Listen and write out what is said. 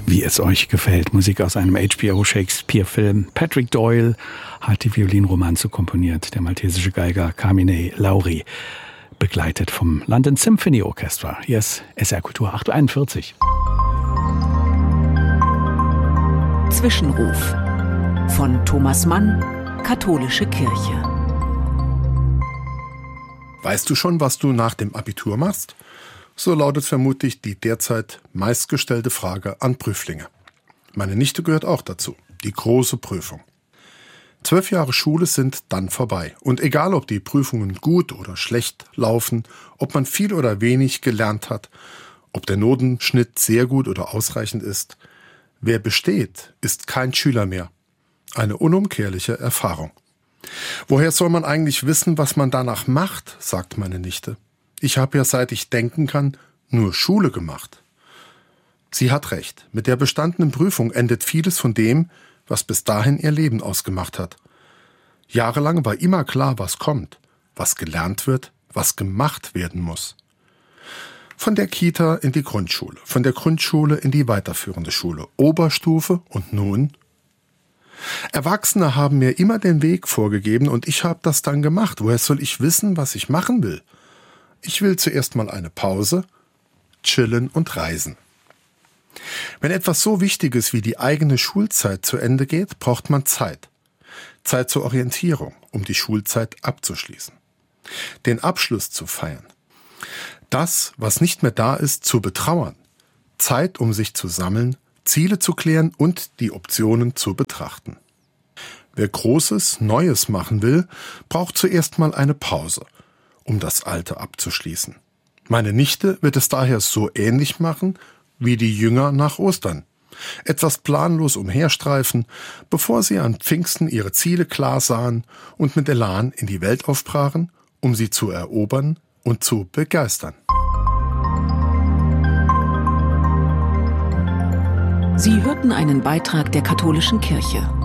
wie es euch gefällt. Musik aus einem HBO-Shakespeare-Film. Patrick Doyle hat die Violinromanze komponiert. Der maltesische Geiger Carmine Lauri, begleitet vom London Symphony Orchestra. Hier ist SR Kultur 8.41 Uhr. Zwischenruf von Thomas Mann, Katholische Kirche. Weißt du schon, was du nach dem Abitur machst? So lautet vermutlich die derzeit meistgestellte Frage an Prüflinge. Meine Nichte gehört auch dazu, die große Prüfung. 12 Jahre Schule sind dann vorbei. Und egal, ob die Prüfungen gut oder schlecht laufen, ob man viel oder wenig gelernt hat, ob der Notenschnitt sehr gut oder ausreichend ist, wer besteht, ist kein Schüler mehr. Eine unumkehrliche Erfahrung. Woher soll man eigentlich wissen, was man danach macht, sagt meine Nichte. Ich habe ja, seit ich denken kann, nur Schule gemacht. Sie hat recht. Mit der bestandenen Prüfung endet vieles von dem, was bis dahin ihr Leben ausgemacht hat. Jahrelang war immer klar, was kommt, was gelernt wird, was gemacht werden muss. Von der Kita in die Grundschule, von der Grundschule in die weiterführende Schule, Oberstufe und nun? Erwachsene haben mir immer den Weg vorgegeben und ich habe das dann gemacht. Woher soll ich wissen, was ich machen will? Ich will zuerst mal eine Pause, chillen und reisen. Wenn etwas so Wichtiges wie die eigene Schulzeit zu Ende geht, braucht man Zeit. Zeit zur Orientierung, um die Schulzeit abzuschließen. Den Abschluss zu feiern. Das, was nicht mehr da ist, zu betrauern. Zeit, um sich zu sammeln, Ziele zu klären und die Optionen zu betrachten. Wer Großes, Neues machen will, braucht zuerst mal eine Pause, um das Alte abzuschließen. Meine Nichte wird es daher so ähnlich machen wie die Jünger nach Ostern. Etwas planlos umherstreifen, bevor sie an Pfingsten ihre Ziele klar sahen und mit Elan in die Welt aufbrachen, um sie zu erobern und zu begeistern. Sie hörten einen Beitrag der Katholischen Kirche.